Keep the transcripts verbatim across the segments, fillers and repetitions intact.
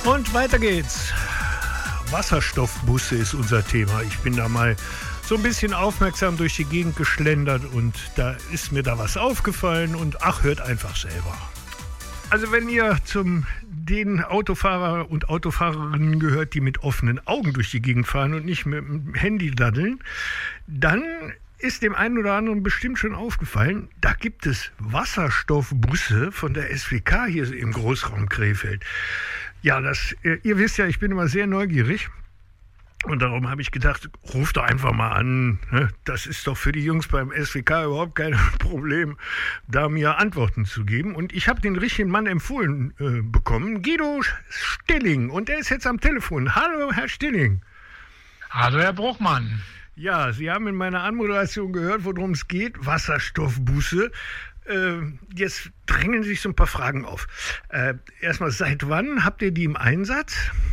Und weiter geht's. Wasserstoffbusse ist unser Thema. Ich bin da mal so ein bisschen aufmerksam durch die Gegend geschlendert und da ist mir da was aufgefallen und ach, hört einfach selber. Also wenn ihr zum den Autofahrer und Autofahrerinnen gehört, die mit offenen Augen durch die Gegend fahren und nicht mit dem Handy daddeln, dann ist dem einen oder anderen bestimmt schon aufgefallen, da gibt es Wasserstoffbusse von der S W K hier im Großraum Krefeld. Ja, das, ihr wisst ja, ich bin immer sehr neugierig und darum habe ich gedacht, ruf doch einfach mal an. Das ist doch für die Jungs beim S W K überhaupt kein Problem, da mir Antworten zu geben. Und ich habe den richtigen Mann empfohlen äh, bekommen, Guido Stilling. Und der ist jetzt am Telefon. Hallo, Herr Stilling. Hallo, Herr Bruchmann. Ja, Sie haben in meiner Anmoderation gehört, worum es geht. Wasserstoffbusse. Äh, jetzt drängen sich so ein paar Fragen auf. Äh, erstmal, seit wann habt ihr die im Einsatz?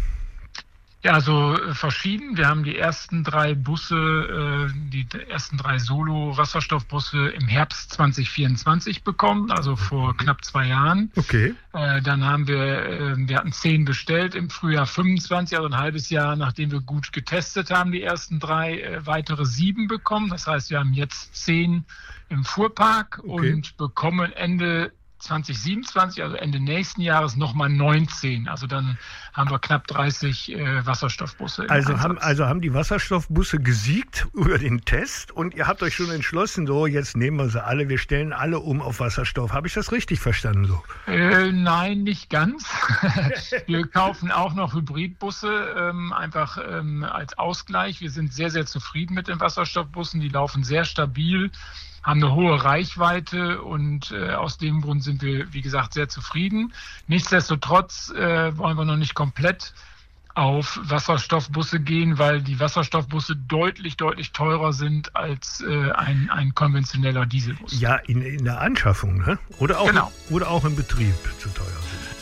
Ja, also äh, verschieden. Wir haben die ersten drei Busse, äh, die ersten drei Solo-Wasserstoffbusse im Herbst zwanzig vierundzwanzig bekommen, also vor knapp zwei Jahren. Okay. Äh, dann haben wir, äh, wir hatten zehn bestellt im Frühjahr fünfundzwanzig, also ein halbes Jahr, nachdem wir gut getestet haben, die ersten drei, äh, weitere sieben bekommen. Das heißt, wir haben jetzt zehn im Fuhrpark Okay. und bekommen Ende zwanzig siebenundzwanzig, also Ende nächsten Jahres, nochmal neunzehn. Also dann haben wir knapp dreißig äh, Wasserstoffbusse im Also Einsatz. haben, also haben die Wasserstoffbusse gesiegt über den Test und ihr habt euch schon entschlossen, so jetzt nehmen wir sie alle, wir stellen alle um auf Wasserstoff. Habe ich das richtig verstanden so? Äh, nein, nicht ganz. Wir kaufen auch noch Hybridbusse, ähm, einfach ähm, als Ausgleich. Wir sind sehr, sehr zufrieden mit den Wasserstoffbussen. Die laufen sehr stabil, haben eine hohe Reichweite und äh, aus dem Grund sind wir, wie gesagt, sehr zufrieden. Nichtsdestotrotz äh, wollen wir noch nicht komplett auf Wasserstoffbusse gehen, weil die Wasserstoffbusse deutlich, deutlich teurer sind als äh, ein, ein konventioneller Dieselbus. Ja, in, in der Anschaffung, ne? Oder auch, Genau. oder auch im Betrieb zu teuer sind.